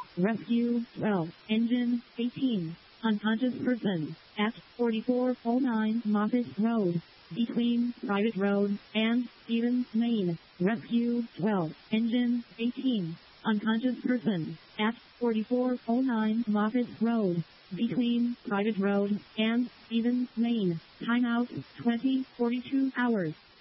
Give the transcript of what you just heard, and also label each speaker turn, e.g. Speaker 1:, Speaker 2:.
Speaker 1: Rescue 12, Engine 18, unconscious person, at 4409 Moffett Road, between Private Road and Stevens, Maine. Rescue 12, Engine 18, unconscious person, at 4409 Moffett Road, between Private Road and Stevens, Maine. Timeout 20:42 hours.